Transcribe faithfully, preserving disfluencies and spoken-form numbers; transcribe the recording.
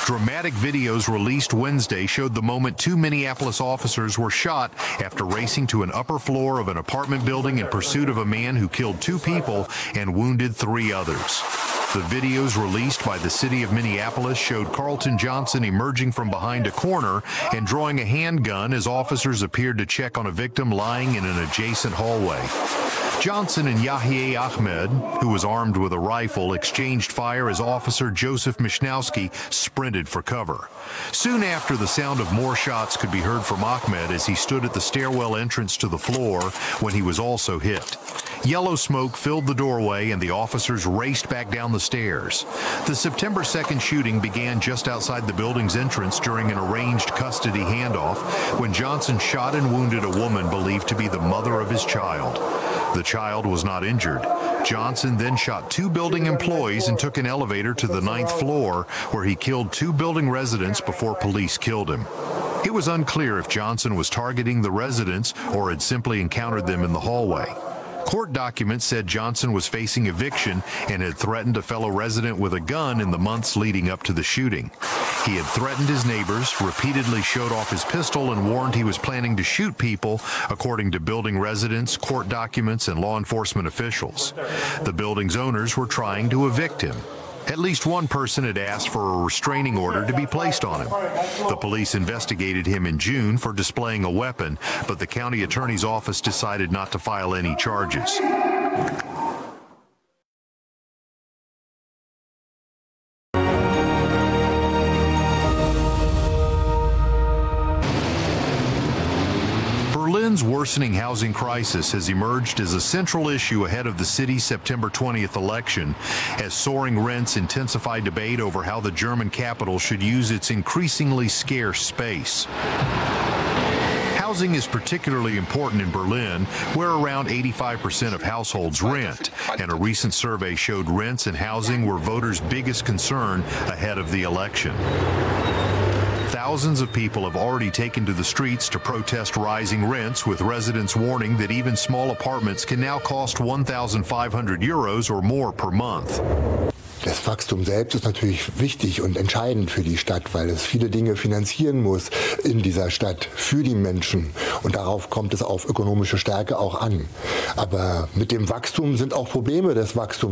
Dramatic videos released Wednesday showed the moment two Minneapolis officers were shot after racing to an upper floor of an apartment building in pursuit of a man who killed two people and wounded three others. The videos released by the city of Minneapolis showed Carlton Johnson emerging from behind a corner and drawing a handgun as officers appeared to check on a victim lying in an adjacent hallway. Johnson and Yahya Ahmed, who was armed with a rifle, exchanged fire as Officer Joseph Mishnowski sprinted for cover. Soon after, the sound of more shots could be heard from Ahmed as he stood at the stairwell entrance to the floor when he was also hit. Yellow smoke filled the doorway and the officers raced back down the stairs. The September second shooting began just outside the building's entrance during an arranged custody handoff when Johnson shot and wounded a woman believed to be the mother of his child. The child was not injured. Johnson then shot two building employees and took an elevator to the ninth floor, where he killed two building residents before police killed him. It was unclear if Johnson was targeting the residents or had simply encountered them in the hallway. Court documents said Johnson was facing eviction and had threatened a fellow resident with a gun in the months leading up to the shooting. He had threatened his neighbors, repeatedly showed off his pistol, and warned he was planning to shoot people, according to building residents, court documents, and law enforcement officials. The building's owners were trying to evict him. At least one person had asked for a restraining order to be placed on him. The police investigated him in June for displaying a weapon, but the county attorney's office decided not to file any charges. Berlin's worsening housing crisis has emerged as a central issue ahead of the city's September twentieth election, as soaring rents intensify debate over how the German capital should use its increasingly scarce space. Housing is particularly important in Berlin, where around eighty-five percent of households rent, and a recent survey showed rents and housing were voters' biggest concern ahead of the election. Thousands of people have already taken to the streets to protest rising rents, with residents warning that even small apartments can now cost one thousand five hundred euros or more per month. Das Wachstum selbst ist natürlich wichtig und entscheidend für die Stadt, weil es viele Dinge finanzieren muss in dieser Stadt für die Menschen. Und darauf kommt es auf ökonomische Stärke auch an. Aber mit dem Wachstum sind auch Probleme des Wachstums